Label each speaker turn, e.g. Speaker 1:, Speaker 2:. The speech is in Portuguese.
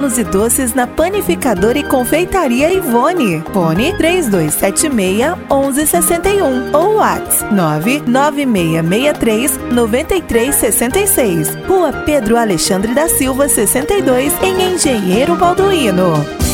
Speaker 1: e doces na Panificadora e Confeitaria Ivone. Fone 3276-1161 ou WhatsApp 99663-9366. Rua Pedro Alexandre da Silva, 62, em Engenheiro Balduino.